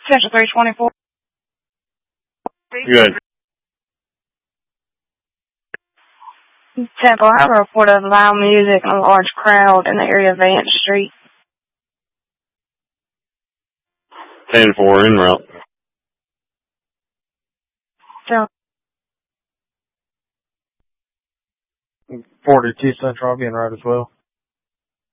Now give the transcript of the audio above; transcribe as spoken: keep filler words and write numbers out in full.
Central three twenty-four. Good. Temple, I have a report of loud music and a large crowd in the area of Vance Street. ten four, en route. So, forty-two Central, I'll be en route as well.